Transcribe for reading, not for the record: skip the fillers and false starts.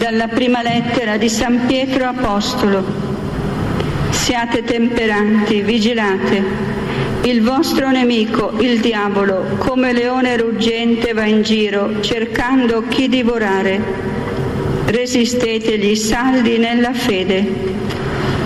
Dalla prima lettera di San Pietro Apostolo. Siate temperanti, vigilate. Il vostro nemico, il diavolo, come leone ruggente va in giro, cercando chi divorare. Resistetegli saldi nella fede.